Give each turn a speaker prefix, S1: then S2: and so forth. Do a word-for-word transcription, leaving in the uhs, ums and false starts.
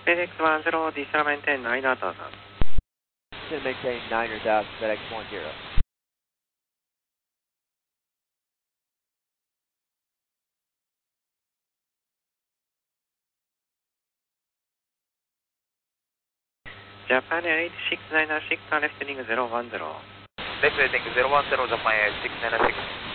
S1: FedEx ワンゼロ descend maintain nine thousand.
S2: Descend maintain nine thousand, FedEx one zero.
S1: Japan Air eight six nine six, left heading zero one zero.
S3: Left heading zero one zero, Japan Air six nine six.